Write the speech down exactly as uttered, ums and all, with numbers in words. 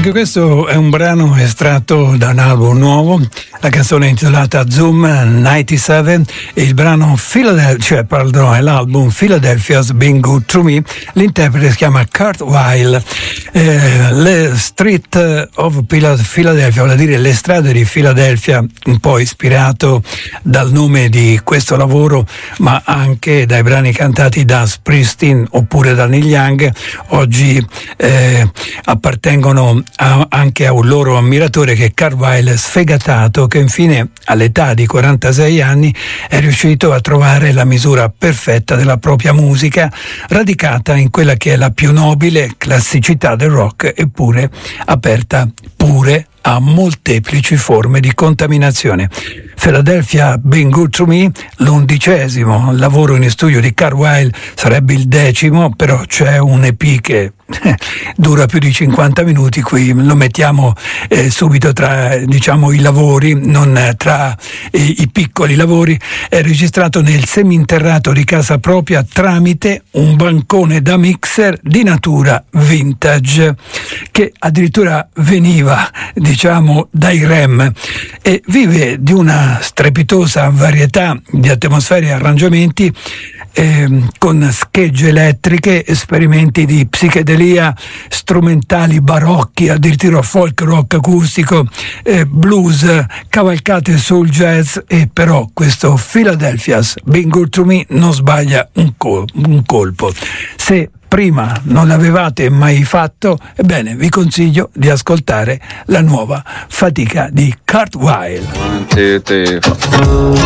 Anche questo è un brano estratto da un album nuovo, la canzone è intitolata Zoom novantasette e il brano Philadelphia, cioè pardon, è l'album Philadelphia's Been Good to Me. L'interprete si chiama Kurt Weill. Eh, le Street of Philadelphia, vuol dire le strade di Philadelphia, un po' ispirato dal nome di questo lavoro, ma anche dai brani cantati da Springsteen oppure da Neil Young. Oggi eh, appartengono a, anche a un loro ammiratore, che è Kurt Weill, sfegatato, che infine all'età di quarantasei anni è riuscito a trovare la misura perfetta della propria musica, radicata in quella che è la più nobile classicità del rock, eppure aperta pure a molteplici forme di contaminazione. Philadelphia Been Good to Me, l'undicesimo lavoro in studio di Kurt Weill, sarebbe il decimo, però c'è un E P che dura più di cinquanta minuti, qui lo mettiamo eh, subito tra, diciamo, i lavori, non tra eh, i piccoli lavori. È registrato nel seminterrato di casa propria tramite un bancone da mixer di natura vintage, che addirittura veniva, diciamo, dai Rem, e vive di una strepitosa varietà di atmosfere e arrangiamenti, eh, con schegge elettriche, esperimenti di psichedelia, strumentali barocchi, addirittura folk rock acustico, eh, blues, cavalcate sul jazz. E però questo Philadelphia's Been Good to Me non sbaglia un, col- un colpo. Se prima non l'avevate mai fatto, ebbene vi consiglio di ascoltare la nuova fatica di Kurt Weill. One, two, three, four.